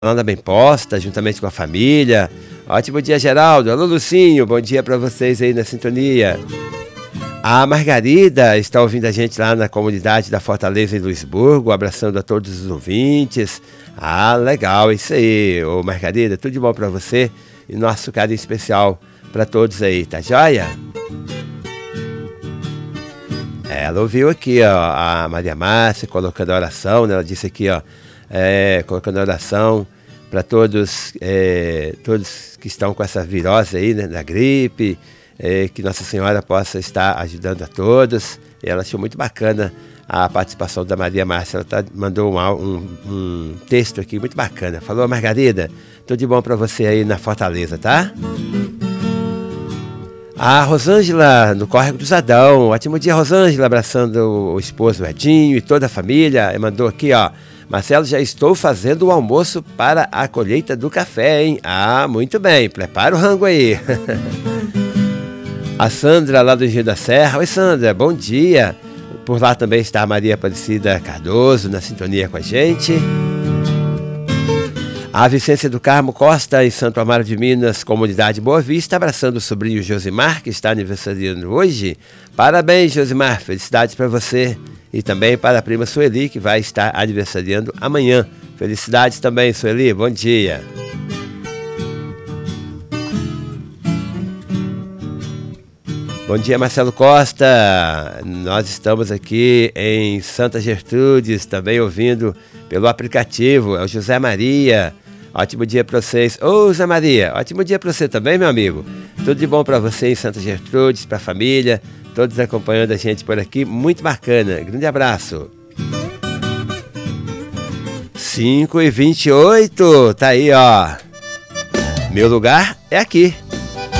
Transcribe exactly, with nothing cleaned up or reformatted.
Anda bem posta, juntamente com a família. Ótimo dia, Geraldo. Alô, Lucinho, bom dia para vocês aí na sintonia. A Margarida está ouvindo a gente lá na comunidade da Fortaleza, em Luisburgo, abraçando a todos os ouvintes. Ah, legal, isso aí. Ô, Margarida, tudo de bom para você e nosso carinho especial para todos aí, tá joia? Ela ouviu aqui, ó, a Maria Márcia colocando a oração, né? Ela disse aqui, ó, é, colocando a oração para todos, é, todos que estão com essa virose aí, né, da gripe, é, que Nossa Senhora possa estar ajudando a todos. E ela achou muito bacana a participação da Maria Márcia. Ela tá, mandou um, um, um texto aqui muito bacana. Falou, Margarida, tudo de bom para você aí na Fortaleza, tá? A Rosângela, no Córrego do Zadão. Ótimo dia, Rosângela, abraçando o, o esposo Edinho e toda a família. E mandou aqui, ó. Marcelo, já estou fazendo o almoço para a colheita do café, hein? Ah, muito bem, prepara o rango aí. A Sandra, lá do Rio da Serra. Oi, Sandra, bom dia. Por lá também está a Maria Aparecida Cardoso, na sintonia com a gente. A Vicência do Carmo Costa, em Santo Amaro de Minas, comunidade Boa Vista, abraçando o sobrinho Josimar, que está aniversariando hoje. Parabéns, Josimar, felicidades para você. E também para a prima Sueli, que vai estar aniversariando amanhã. Felicidades também, Sueli, bom dia. Bom dia, Marcelo Costa. Nós estamos aqui em Santa Gertrudes, também ouvindo pelo aplicativo. É o José Maria. Ótimo dia para vocês. Ô, José Maria, ótimo dia para você também, meu amigo. Tudo de bom para você em Santa Gertrudes, para a família. Todos acompanhando a gente por aqui, muito bacana. Grande abraço. cinco e vinte e oito, tá aí, ó. Meu lugar é aqui.